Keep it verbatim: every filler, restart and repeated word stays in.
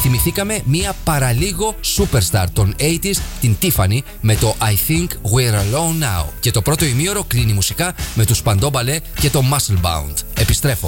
θυμηθήκαμε μία παραλίγο superstar των ογδόντα, την Tiffany, με το I Think We're Alone Now. Και το πρώτο ημίωρο κλείνει μουσικά με τους Παντό Μπαλέ και το Muscle Bound. Επιστρέφω.